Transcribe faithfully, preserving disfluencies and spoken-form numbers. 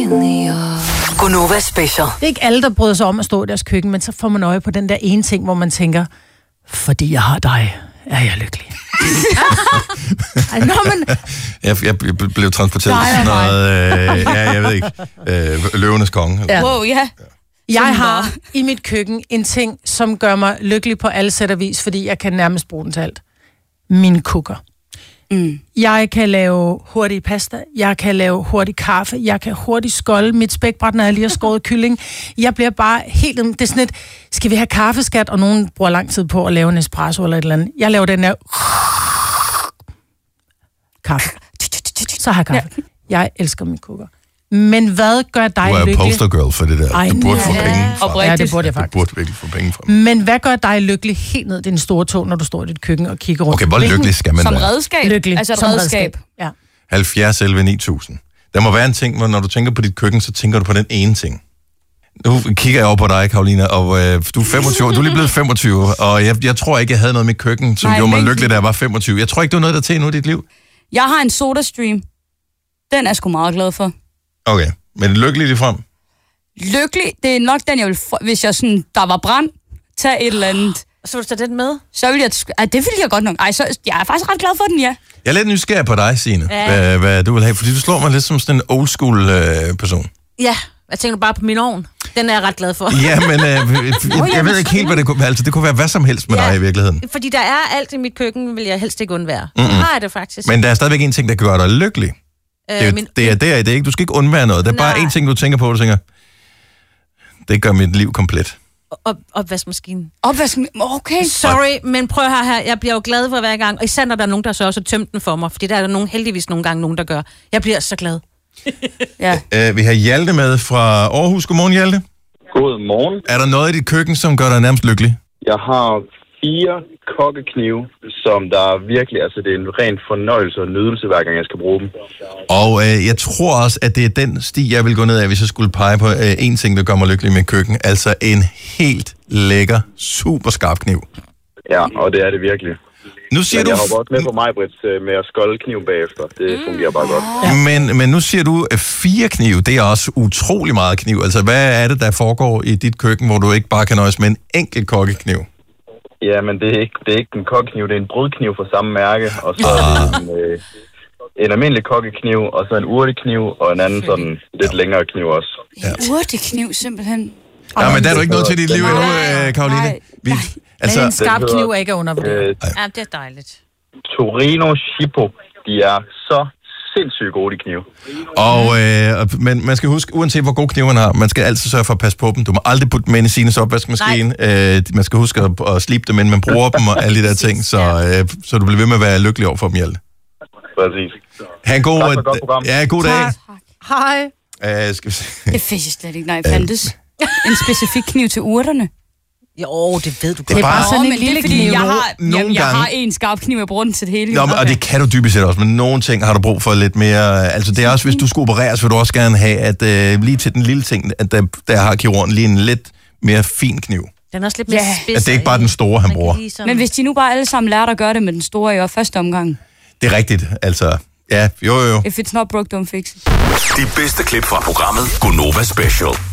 Gonova Special. Det er ikke alle, der bryder sig om at stå i deres køkken, men så får man øje på den der ene ting, hvor man tænker, fordi jeg har dig, er jeg lykkelig. Ej, nå, men... jeg, jeg blev transporteret til sådan noget, øh, ja, jeg ved ikke, øh, løvenes konge. Ja. Wow, ja. Jeg har i mit køkken en ting, som gør mig lykkelig på alle sæt og vis, fordi jeg kan nærmest bruge den til alt. Min kukker. Mm. Jeg kan lave hurtig pasta, jeg kan lave hurtig kaffe, jeg kan hurtigt skolde mit spækbræt, når jeg lige har skåret kylling. Jeg bliver bare helt... Det er sådan et, skal vi have kaffeskat, og nogen bruger lang tid på at lave en espresso eller et eller andet. Jeg laver den der... Kaffe. Så har jeg kaffe. Jeg elsker min kukker. Men hvad gør dig lykkelig? Du er poster girl for det der. Ej, du burde få ja. penge fra. Ja, det burde jeg faktisk. Du burde virkelig få penge fra. Men hvad gør dig lykkelig helt ned i din store tog, når du står i dit køkken og kigger rundt? Okay, hvor lykkelig skal man Som være? redskab? Lykkelig. Altså et Som redskab. redskab. Ja. halvfjerds elleve ni tusind. Der må være en ting, hvor når du tænker på dit køkken, så tænker du på den ene ting. Nu kigger jeg over på dig, Karolina, og øh, du er femogtyve. Du er lige blevet femogtyve, og jeg, jeg tror ikke, jeg havde noget med køkken, som Nej, gjorde mig men... lykkelig, da jeg var femogtyve. Jeg tror ikke, du er noget, der til endnu i dit liv. Jeg har en SodaStream. Den er jeg sgu meget glad for. Okay, men lykkelig lige frem? Lykkelig, det er nok den, jeg vil få, hvis jeg sådan, der var brand, tage et eller andet. Så vil du tage den med? Så vil jeg, ah, det vil jeg godt nok. Ej, så, jeg er faktisk ret glad for den, ja. Jeg er lidt nysgerrig på dig, Signe, Ja. hvad, hvad du vil have, fordi du slår mig lidt som sådan en old school øh, person. Ja, jeg tænker bare på min ovn. Den er jeg ret glad for. Ja, men øh, jeg, jeg ved ikke helt, hvad det kunne være. Altså, det kunne være hvad som helst med Ja. dig i virkeligheden. Fordi der er alt i mit køkken, vil jeg helst ikke undvære. Mm-mm. Så har jeg det faktisk. Men der er stadigvæk en ting, der kan gøre dig lykkelig. Øh, Det er, min... det er der, det er ikke, du skal ikke undvære noget. Det er bare Nej. en ting, du tænker på, og du tænker, det gør mit liv komplet. Op, opvaskemaskinen. Opvaskemaskinen, okay. Sorry, men prøv at høre her. Jeg bliver jo glad for hver gang. Og især når der er nogen, der så også har tømt den for mig. Fordi der er der nogen, heldigvis nogle gange nogen, der gør. Jeg bliver så glad. Ja. Uh, vi har Hjalte med fra Aarhus. Godmorgen, Hjalte. Godmorgen. Er der noget i dit køkken, som gør dig nærmest lykkelig? Jeg har fire kokkeknive, som der virkelig, altså det er en ren fornøjelse og nydelse, hver gang jeg skal bruge dem. Og øh, jeg tror også, at det er den sti, jeg vil gå ned af, hvis jeg skulle pege på øh, en ting, der gør mig lykkelig i mit køkken. Altså en helt lækker, super skarp kniv. Ja, og det er det virkelig. Nu siger men du... jeg har også med på mig, Brits, med at skolde kniven bagefter. Det fungerer bare godt. Ja. Men, men nu siger du øh, fire knive. Det er også utrolig meget kniv. Altså, hvad er det, der foregår i dit køkken, hvor du ikke bare kan nøjes med en enkelt kokkekniv? Ja, men det er ikke, det er ikke en kokkekniv, det er en brødkniv fra samme mærke. Og så er det en, øh, en almindelig kokkekniv, og så en urtekniv, og en anden sådan lidt længere kniv også. Ja. En urtekniv, simpelthen. Ja, men der er du ikke noget til dit liv endnu, øh, Karoline. Vi, altså, men en skarp kniv er ikke undervurderet. Øh, ja, det er dejligt. Torino Schippo, de er så sindssygt gode, de knive. Og, øh, men man skal huske, uanset hvor god kniv man har, man skal altid sørge for at passe på dem. Du må aldrig putte dem ind i Sines opvaskemaskine. Øh, man skal huske at, at slibe dem, men man bruger dem og alle de der ting, så, øh, så du bliver ved med at være lykkelig over for dem, Hjalte. Præcis. Ha' en god, tak for godt program. Ja, god dag. Hej. Uh, skal vi se. Det findes slet ikke, nej, fandtes. En specifik kniv til urterne. Jo, det ved du godt. Det er bare sådan en lille kniv. Jeg har, nogle jamen, jeg gange... har en skarp kniv, jeg bruger den til det hele. Nå, men, og det kan du dybest set også, men nogle ting har du brug for lidt mere... Altså, det er også, hvis du skal opereres, vil du også gerne have, at øh, lige til den lille ting, at der, der har kirurgen lige en lidt mere fin kniv. Den er også lidt mere Ja. spids. At det er ikke bare den store, han bruger. Ligesom... Men hvis de nu bare alle sammen lærte at gøre det med den store i første omgang. Det er rigtigt, altså... Ja, jo jo. If it's not broke, don't fix it. De bedste klip fra programmet Gonova Special.